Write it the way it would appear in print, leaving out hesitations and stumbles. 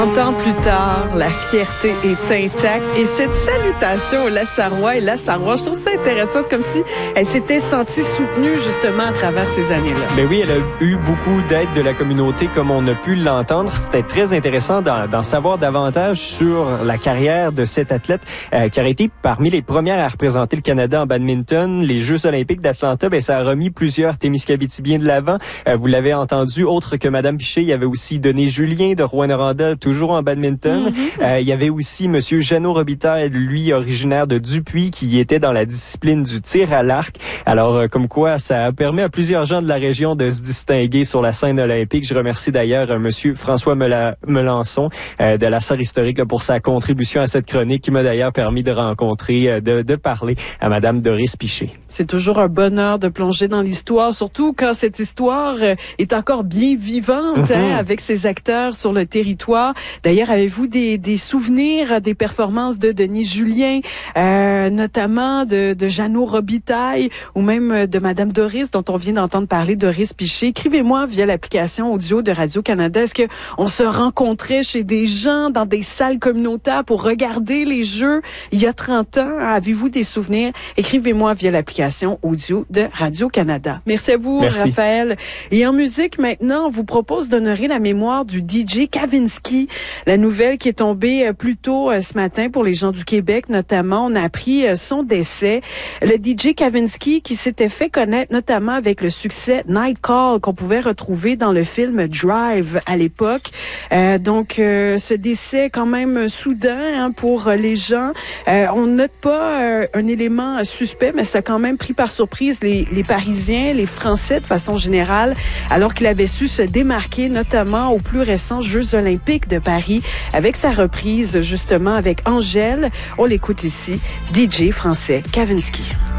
30 ans plus tard, la fierté est intacte et cette salutation au Lassarois et Lassarois, je trouve ça intéressant. C'est comme si elle s'était sentie soutenue justement à travers ces années-là. Ben oui, elle a eu beaucoup d'aide de la communauté comme on a pu l'entendre. C'était très intéressant d'en savoir davantage sur la carrière de cette athlète qui a été parmi les premières à représenter le Canada en badminton. Les Jeux olympiques d'Atlanta, ben ça a remis plusieurs Témiscabitibiens de l'avant. Vous l'avez entendu, autre que Madame Piché, il y avait aussi Denis Julien de Rouyn-Noranda, toujours en badminton. Il y avait aussi Monsieur Jeannot Robitaille, lui originaire de Dupuis, qui était dans la discipline du tir à l'arc. Alors, comme quoi, ça a permis à plusieurs gens de la région de se distinguer sur la scène olympique. Je remercie d'ailleurs Monsieur François Melançon de la Sarre historique là, pour sa contribution à cette chronique, qui m'a d'ailleurs permis de rencontrer, de parler à Madame Doris Piché. C'est toujours un bonheur de plonger dans l'histoire, surtout quand cette histoire est encore bien vivante, avec ses acteurs sur le territoire. D'ailleurs, avez-vous des souvenirs des performances de Denis Julien, notamment de Jeannot Robitaille ou même de Madame Doris, dont on vient d'entendre parler, Doris Piché? Écrivez-moi via l'application audio de Radio-Canada. Est-ce que on se rencontrait chez des gens dans des salles communautaires pour regarder les Jeux il y a 30 ans? Avez-vous des souvenirs? Écrivez-moi via l'application audio de Radio-Canada. Merci à vous, Raphaël. Et en musique, maintenant, on vous propose d'honorer la mémoire du DJ Kavinsky. La nouvelle qui est tombée plus tôt ce matin pour les gens du Québec, notamment, on a appris son décès. Le DJ Kavinsky qui s'était fait connaître notamment avec le succès Night Call qu'on pouvait retrouver dans le film Drive à l'époque. Donc, ce décès quand même soudain pour les gens. On note pas un élément suspect, mais ça a quand même pris par surprise les Parisiens, les Français de façon générale, alors qu'il avait su se démarquer notamment aux plus récents Jeux olympiques de Paris avec sa reprise justement avec Angèle. On l'écoute ici, DJ français Kavinsky.